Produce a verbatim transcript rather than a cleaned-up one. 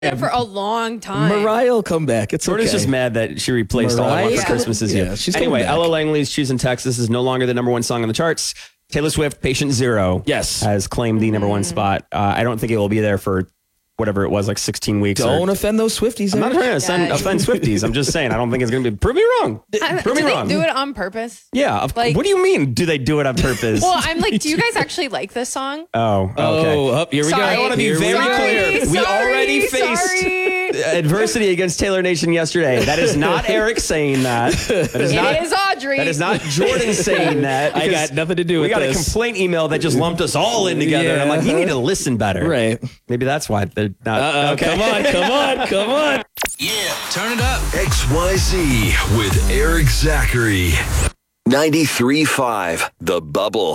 Yeah, for a long time. Mariah will come back. It's Jordan's okay. just mad that she replaced All I Want for Yeah. Christmas Is You. Yeah, she's anyway, coming back. Ella Langley's Choosing Texas is no longer the number one song on the charts. Taylor Swift, Patient Zero, Yes. has claimed the number one Mm. spot. Uh, I don't think it will be there for whatever it was, like sixteen weeks. Don't or, offend those Swifties. I'm not Eric. trying to offend, Yeah. offend Swifties. I'm just saying I don't think it's going to be. Prove me wrong. I- Prove do me they wrong. do it on purpose? Yeah. Of, Like- what do you mean? Do they do it on purpose? Well, I'm like, do you guys actually like this song? oh, okay. Oh, up here we Sorry. go. I wanna be Here we very go. clear. We already faced- Sorry. Adversity against Taylor Nation yesterday. That is not Eric saying that. That is not. It is Audrey. That is not Jordan saying that. I because got nothing to do We with got a this. complaint email that just lumped us all in together. And I'm like, you need to listen better. Right. Maybe that's why they're not. Uh-oh, okay. Come on, come on, come on. Yeah, turn it up. X Y Z with Eric Zachary. ninety-three point five The Bubble.